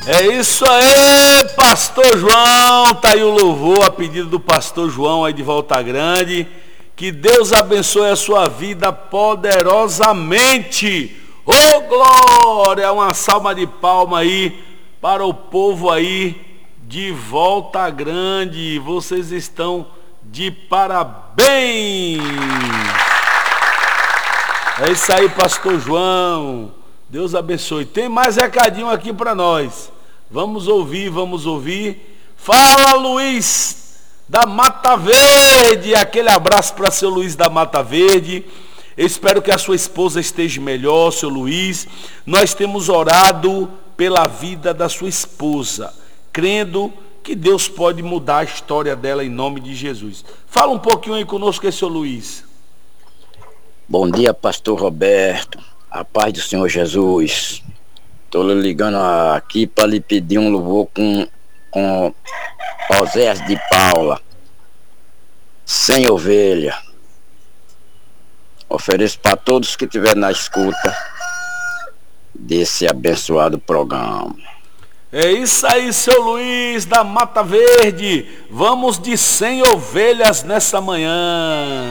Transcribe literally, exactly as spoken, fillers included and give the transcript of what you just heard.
É isso aí, Pastor João. Tá aí o louvor a pedido do Pastor João aí de Volta Grande. Que Deus abençoe a sua vida poderosamente. Ô oh, glória! Uma salva de palma aí para o povo aí de Volta Grande. Vocês estão de parabéns. É isso aí, Pastor João. Deus abençoe. Tem mais recadinho aqui para nós. Vamos ouvir, vamos ouvir. Fala, Luiz da Mata Verde. Aquele abraço para seu Luiz da Mata Verde. Eu espero que a sua esposa esteja melhor, seu Luiz. Nós temos orado pela vida da sua esposa, crendo que Deus pode mudar a história dela em nome de Jesus. Fala um pouquinho aí conosco, seu Luiz. Bom dia, pastor Roberto. A paz do Senhor Jesus. Estou lhe ligando aqui para lhe pedir um louvor com, com Oséias de Paula. Sem ovelha. Ofereço para todos que estiverem na escuta desse abençoado programa. É isso aí, seu Luiz da Mata Verde. Vamos de cem ovelhas nessa manhã.